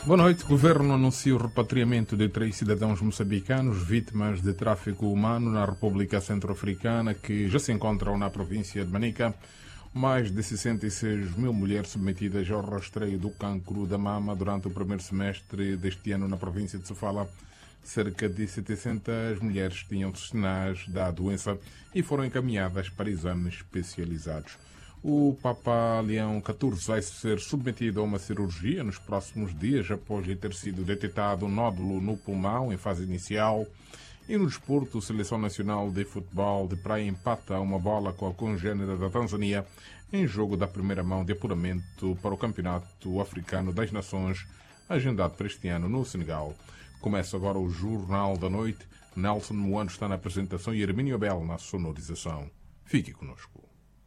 Boa noite. O governo anuncia o repatriamento de 3 cidadãos moçambicanos vítimas de tráfico humano na República Centro-Africana, que já se encontram na província de Manica. Mais de 66 mil mulheres submetidas ao rastreio do cancro da mama durante o primeiro semestre deste ano na província de Sofala. Cerca de 700 mulheres tinham sinais da doença e foram encaminhadas para exames especializados. O Papa Leão XIV vai ser submetido a uma cirurgia nos próximos dias após lhe ter sido detectado um nódulo no pulmão em fase inicial. E no desporto, a Seleção Nacional de Futebol de Praia empata uma bola com a congênera da Tanzânia em jogo da primeira mão de apuramento para o Campeonato Africano das Nações, agendado para este ano no Senegal. Começa agora o Jornal da Noite. Nelson Moano está na apresentação e Hermínio Abel na sonorização. Fique conosco.